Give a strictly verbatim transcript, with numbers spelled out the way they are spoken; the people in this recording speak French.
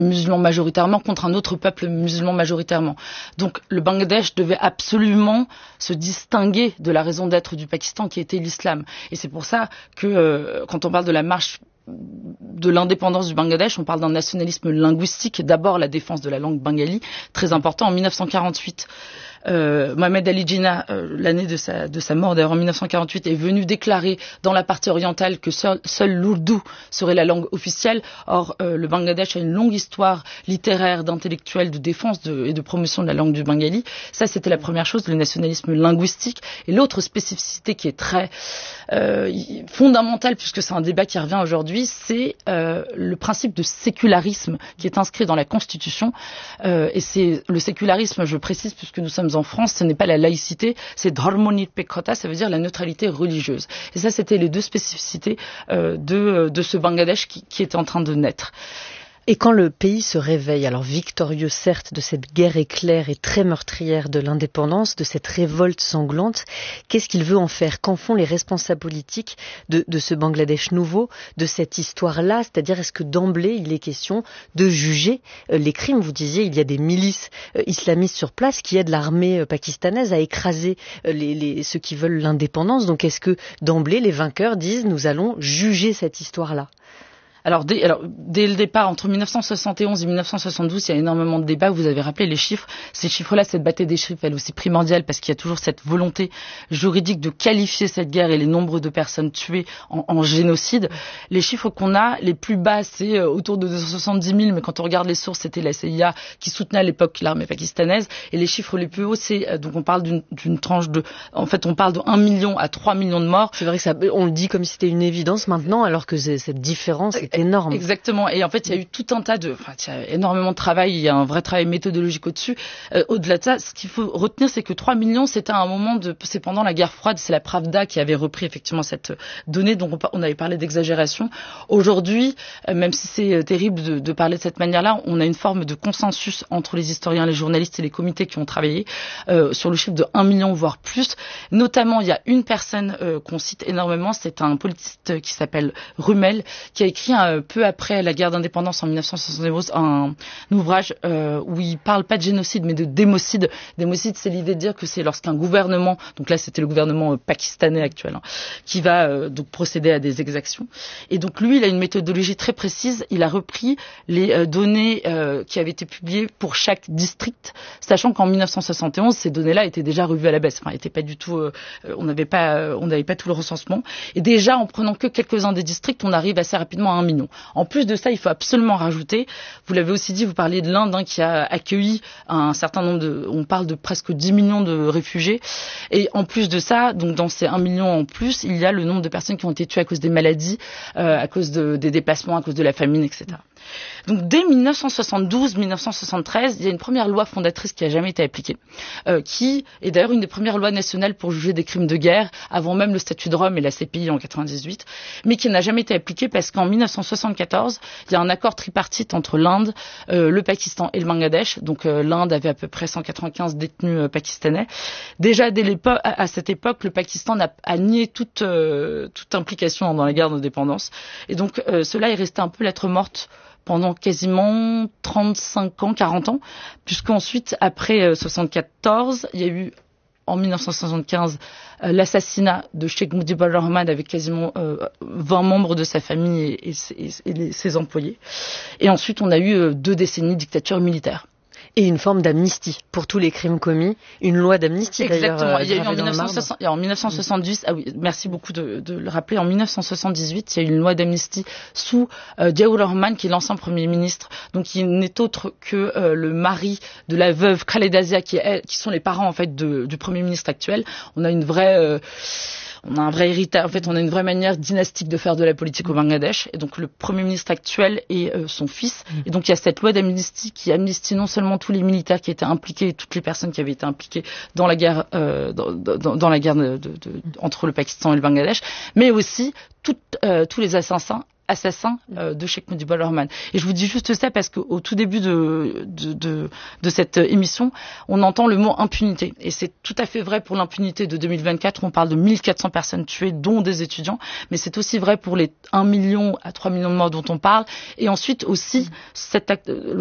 musulman majoritairement contre un autre peuple musulman majoritairement. Donc le Bangladesh devait absolument se distinguer de la raison d'être du Pakistan qui était l'islam. Et c'est pour ça que euh, quand on parle de la marche de l'indépendance du Bangladesh, on parle d'un nationalisme linguistique, d'abord la défense de la langue bengali, très important. En dix-neuf cent quarante-huit, euh, Mohamed Ali Jinnah, euh, l'année de sa, de sa mort d'ailleurs en dix-neuf cent quarante-huit, est venu déclarer dans la partie orientale que seul, seul l'ourdou serait la langue officielle. Or, euh, le Bangladesh a une longue histoire littéraire, d'intellectuels, de défense de, et de promotion de la langue du bengali. Ça, c'était la première chose, le nationalisme linguistique. Et l'autre spécificité qui est très euh, fondamentale, puisque c'est un débat qui revient aujourd'hui, c'est euh, le principe de sécularisme qui est inscrit dans la Constitution. Euh, et c'est le sécularisme, je précise, puisque nous sommes en France, ce n'est pas la laïcité, c'est dharmonirpekhota, ça veut dire la neutralité religieuse. Et ça, c'était les deux spécificités euh, de, de ce Bangladesh qui, qui est en train de naître. Et quand le pays se réveille, alors victorieux certes de cette guerre éclair et très meurtrière de l'indépendance, de cette révolte sanglante, qu'est-ce qu'il veut en faire? Qu'en font les responsables politiques de, de ce Bangladesh nouveau, de cette histoire-là? C'est-à-dire, est-ce que d'emblée, il est question de juger euh, les crimes? Vous disiez, il y a des milices euh, islamistes sur place qui aident l'armée euh, pakistanaise à écraser euh, les, les, ceux qui veulent l'indépendance. Donc, est-ce que d'emblée, les vainqueurs disent, nous allons juger cette histoire-là? Alors dès, alors, dès le départ, entre dix-neuf cent soixante et onze et dix-neuf cent soixante-douze, il y a énormément de débats. Vous avez rappelé les chiffres. Ces chiffres-là, cette bataille des chiffres, elle est aussi primordiale parce qu'il y a toujours cette volonté juridique de qualifier cette guerre et les nombres de personnes tuées en, en génocide. Les chiffres qu'on a, les plus bas, c'est autour de deux cent soixante-dix mille, mais quand on regarde les sources, c'était la C I A qui soutenait à l'époque l'armée pakistanaise. Et les chiffres les plus hauts, c'est, donc on parle d'une, d'une tranche de, en fait, on parle de un million à trois millions de morts. C'est vrai que ça, on le dit comme si c'était une évidence maintenant, alors que cette différence est énorme. Exactement. Et en fait, il y a eu tout un tas de, enfin, il y a énormément de travail. Il y a un vrai travail méthodologique au-dessus. Euh, au-delà de ça, ce qu'il faut retenir, c'est que trois millions, c'était un moment de, c'est pendant la guerre froide. C'est la Pravda qui avait repris effectivement cette donnée. Donc, on, on avait parlé d'exagération. Aujourd'hui, euh, même si c'est terrible de, de parler de cette manière-là, on a une forme de consensus entre les historiens, les journalistes et les comités qui ont travaillé euh, sur le chiffre de un million, voire plus. Notamment, il y a une personne euh, qu'on cite énormément. C'est un politiste qui s'appelle Rummel, qui a écrit un peu après la guerre d'indépendance en dix-neuf cent soixante-douze, un, un ouvrage euh, où il parle pas de génocide mais de démocide. Démocide, c'est l'idée de dire que c'est lorsqu'un gouvernement, donc là c'était le gouvernement euh, pakistanais actuel, hein, qui va euh, donc procéder à des exactions. Et donc lui, il a une méthodologie très précise. Il a repris les euh, données euh, qui avaient été publiées pour chaque district, sachant qu'en dix-neuf cent soixante et onze, ces données-là étaient déjà revues à la baisse. Enfin, étaient pas du tout, euh, on n'avait pas, euh, on n'avait pas tout le recensement. Et déjà, en prenant que quelques-uns des districts, on arrive assez rapidement à un million. En plus de ça, il faut absolument rajouter, vous l'avez aussi dit, vous parliez de l'Inde hein, qui a accueilli un certain nombre de, on parle de presque dix millions de réfugiés. Et en plus de ça, donc dans ces un million en plus, il y a le nombre de personnes qui ont été tuées à cause des maladies, euh, à cause de, des déplacements, à cause de la famine, et cetera. Donc dès dix-neuf cent soixante-douze dix-neuf cent soixante-treize, il y a une première loi fondatrice qui a jamais été appliquée, euh, qui est d'ailleurs une des premières lois nationales pour juger des crimes de guerre, avant même le statut de Rome et la C P I en quatre-vingt-dix-huit, mais qui n'a jamais été appliquée parce qu'en dix-neuf cent soixante-quatorze, il y a un accord tripartite entre l'Inde, euh, le Pakistan et le Bangladesh. Donc euh, l'Inde avait à peu près cent quatre-vingt-quinze détenus euh, pakistanais. Déjà dès l'époque, à, à cette époque, le Pakistan a, a nié toute, euh, toute implication dans la guerre d'indépendance. Et donc euh, cela est resté un peu lettre morte pendant quasiment trente-cinq ans, quarante ans, puisqu'ensuite, après euh, soixante-quatorze, il y a eu en dix-neuf cent soixante-quinze euh, l'assassinat de Sheikh Mujibur Rahman avec quasiment euh, vingt membres de sa famille et, et, et, et les, ses employés. Et ensuite, on a eu euh, deux décennies de dictature militaire. Et une forme d'amnistie pour tous les crimes commis, une loi d'amnistie d'ailleurs. Exactement. Il y a eu en, dix-neuf cent soixante, en dix-neuf cent soixante-dix, ah oui, merci beaucoup de, de le rappeler, en dix-neuf cent soixante-dix-huit, il y a eu une loi d'amnistie sous euh, Diaour Rahman, qui est l'ancien Premier ministre, donc qui n'est autre que euh, le mari de la veuve Khaleda Zia, qui, est, qui sont les parents en fait de, du Premier ministre actuel. On a une vraie... Euh, On a un vrai héritage, en fait, on a une vraie manière dynastique de faire de la politique au Bangladesh. Et donc, le Premier ministre actuel est euh, son fils. Et donc, il y a cette loi d'amnistie qui amnistie non seulement tous les militaires qui étaient impliqués, et toutes les personnes qui avaient été impliquées dans la guerre, euh, dans, dans, dans la guerre de, de, de, entre le Pakistan et le Bangladesh, mais aussi tout, euh, tous les assassins assassin euh, de Cheikh Mujibur Rahman. Et je vous dis juste ça parce qu'au tout début de, de, de, de cette émission, on entend le mot impunité. Et c'est tout à fait vrai pour l'impunité de deux mille vingt-quatre. On parle de mille quatre cents personnes tuées, dont des étudiants. Mais c'est aussi vrai pour les un million à trois millions de morts dont on parle. Et ensuite aussi, cet acte,